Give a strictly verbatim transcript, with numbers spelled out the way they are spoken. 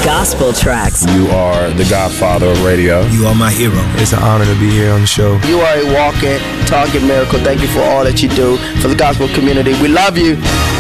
gospel tracks. You are the godfather of radio. You are my hero. It's an honor to be here on the show. You are a walking, talking miracle. Thank you for all that you do for the gospel community. We love you.